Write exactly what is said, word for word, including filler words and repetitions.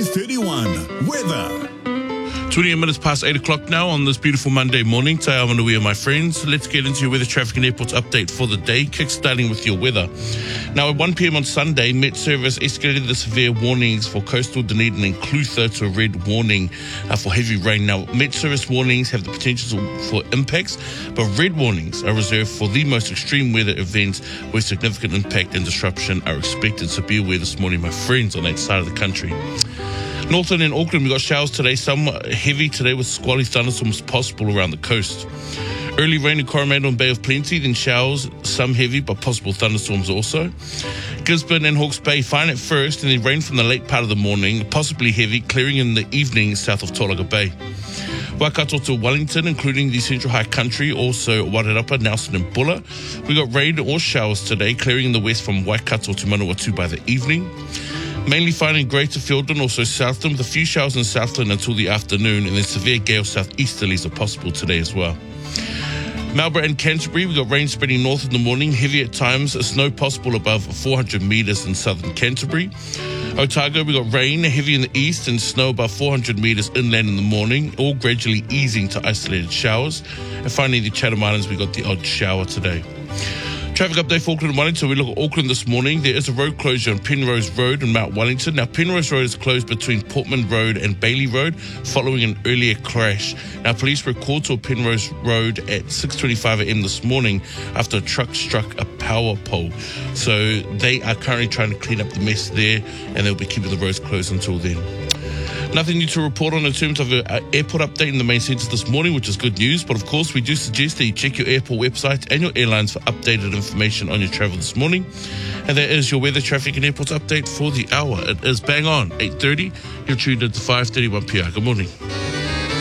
five thirty-one. Weather. twenty minutes past eight o'clock now on this beautiful Monday morning. Te awanui, my friends. Let's get into your weather, traffic and airports update for the day, kick-starting with your weather. Now, at one p.m. on Sunday, Met Service escalated the severe warnings for coastal Dunedin and Clutha to a red warning uh, for heavy rain. Now, Met Service warnings have the potential for impacts, but red warnings are reserved for the most extreme weather events where significant impact and disruption are expected. So be aware this morning, my friends, on that side of the country. Northland and Auckland, we've got showers today, some heavy today with squally thunderstorms possible around the coast. Early rain in Coromandel and Bay of Plenty, then showers, some heavy but possible thunderstorms also. Gisborne and Hawke's Bay fine at first, and then rain from the late part of the morning, possibly heavy, clearing in the evening south of Tolaga Bay. Waikato to Wellington, including the Central High Country, also Wairarapa, Nelson and Bulla. We got rain or showers today, clearing in the west from Waikato to Manawatu by the evening. Mainly fine in Greater Fielden, also Southland, with a few showers in Southland until the afternoon, and then severe gale southeasterlies are possible today as well. Marlborough and Canterbury, we got rain spreading north in the morning, heavy at times, snow possible above four hundred metres in southern Canterbury. Otago, we got rain, heavy in the east, and snow above four hundred metres inland in the morning, all gradually easing to isolated showers. And finally, the Chatham Islands, we got the odd shower today. Traffic update for Auckland and Wellington. We look at Auckland this morning. There is a road closure on Penrose Road in Mount Wellington. Now, Penrose Road is closed between Portman Road and Bailey Road following an earlier crash. Now, police were called to Penrose Road at six twenty-five a.m. this morning after a truck struck a power pole. So they are currently trying to clean up the mess there, and they'll be keeping the roads closed until then. Nothing new to report on in terms of an airport update in the main centre this morning, which is good news. But of course, we do suggest that you check your airport website and your airlines for updated information on your travel this morning. And that is your weather, traffic and airports update for the hour. It is bang on eight thirty. You're tuned into five thirty-one P R. Good morning.